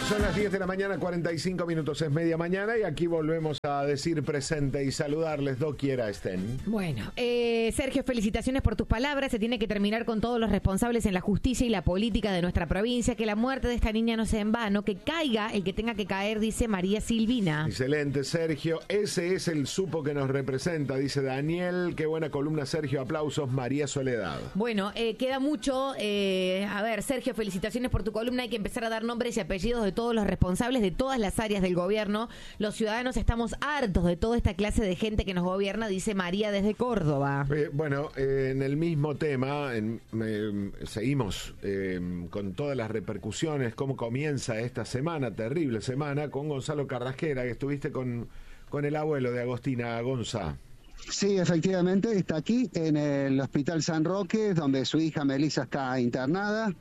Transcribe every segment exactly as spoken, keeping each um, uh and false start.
Son las diez de la mañana, cuarenta y cinco minutos, es media mañana y aquí volvemos a decir presente y saludarles doquiera estén. Bueno, eh, Sergio, felicitaciones por tus palabras. Se tiene que terminar con todos los responsables en la justicia y la política de nuestra provincia. Que la muerte de esta niña no sea en vano, que caiga el que tenga que caer, dice María Silvina. Excelente, Sergio. Ese es el supo que nos representa, dice Daniel. Qué buena columna, Sergio. Aplausos, María Soledad. Bueno, eh, queda mucho. Eh, a ver, Sergio, felicitaciones por tu columna. Hay que empezar a dar nombres y apellidos de todos los responsables de todas las áreas del gobierno. Los ciudadanos estamos hartos de toda esta clase de gente que nos gobierna, dice María desde Córdoba. Eh, bueno, eh, en el mismo tema, en, eh, seguimos eh, con todas las repercusiones, cómo comienza esta semana, terrible semana, con Gonzalo Carrasquera, que estuviste con, con el abuelo de Agostina, Gonza. Sí, efectivamente, está aquí en el Hospital San Roque, donde su hija Melissa está internada.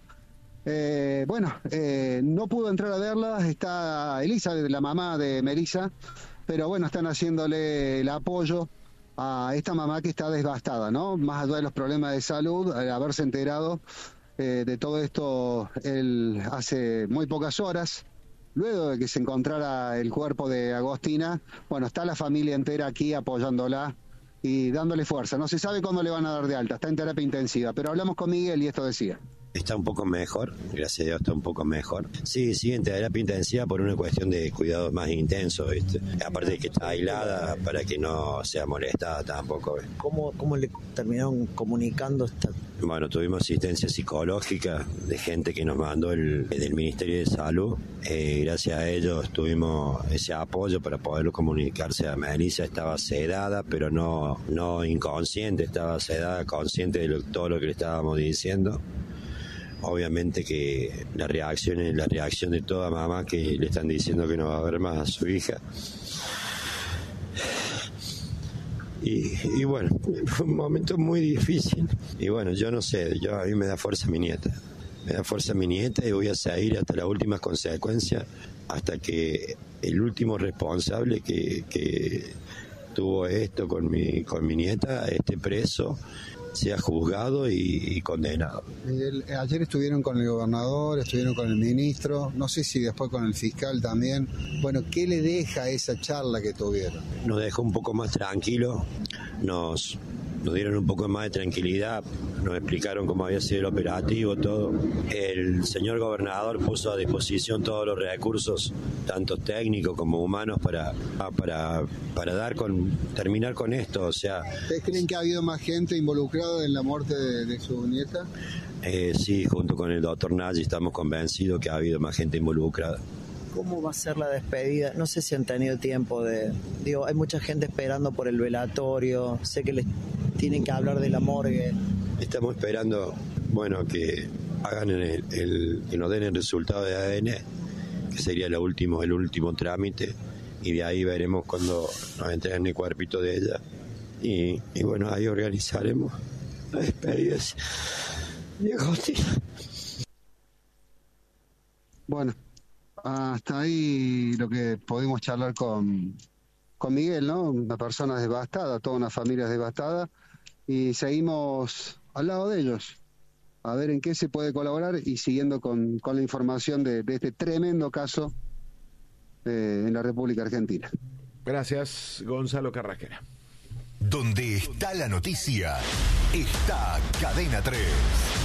Eh, bueno, eh, no pudo entrar a verla, está Elizabeth, la mamá de Melissa, pero bueno, están haciéndole el apoyo a esta mamá que está devastada, ¿no? Más allá de los problemas de salud, al haberse enterado eh, de todo esto él hace muy pocas horas, luego de que se encontrara el cuerpo de Agostina, bueno, está la familia entera aquí apoyándola y dándole fuerza. No se sabe cuándo le van a dar de alta, está en terapia intensiva, pero hablamos con Miguel y esto decía. Está un poco mejor, gracias a Dios está un poco mejor. Sí, sí, en terapia intensiva por una cuestión de cuidados más intensos, ¿viste? Aparte de que está aislada para que no sea molestada tampoco. ¿Viste? ¿Cómo, cómo le terminaron comunicando esta? Bueno, tuvimos asistencia psicológica de gente que nos mandó el, del Ministerio de Salud. Eh, gracias a ellos tuvimos ese apoyo para poder comunicarse a Melissa. Estaba sedada, pero no, no inconsciente, estaba sedada, consciente de lo, todo lo que le estábamos diciendo. Obviamente que la reacción es la reacción de toda mamá que le están diciendo que no va a ver más a su hija. Y, y bueno, fue un momento muy difícil. Y bueno, yo no sé, yo a mí me da fuerza mi nieta. Me da fuerza mi nieta y voy a seguir hasta las últimas consecuencias, hasta que el último responsable que, que tuvo esto con mi, con mi nieta esté preso, sea juzgado y, y condenado. Miguel, ayer estuvieron con el gobernador, estuvieron con el ministro, no sé si después con el fiscal también. Bueno, ¿qué le deja esa charla que tuvieron? Nos dejó un poco más tranquilos, nos, nos dieron un poco más de tranquilidad, nos explicaron cómo había sido el operativo, todo. El señor gobernador puso a disposición todos los recursos, tanto técnicos como humanos, para, para, para dar con, terminar con esto. O sea, ¿ustedes creen que ha habido más gente involucrada en la muerte de, de su nieta? Eh, sí, junto con el doctor Nagy estamos convencidos que ha habido más gente involucrada. ¿Cómo va a ser la despedida? No sé si han tenido tiempo de... Digo, hay mucha gente esperando por el velatorio, sé que les tienen que hablar de la morgue. Estamos esperando, bueno, que hagan el, el que nos den el resultado de A D N, que sería el último, el último trámite, y de ahí veremos cuando nos entreguen el cuerpito de ella. Y, y bueno, ahí organizaremos la despedida de Agostina. Bueno, hasta ahí lo que pudimos charlar con, con Miguel, ¿no? Una persona devastada, toda una familia devastada, y seguimos al lado de ellos, a ver en qué se puede colaborar y siguiendo con, con la información de, de este tremendo caso eh, en la República Argentina. Gracias, Gonzalo Carrasquera. Donde está la noticia, está Cadena tres.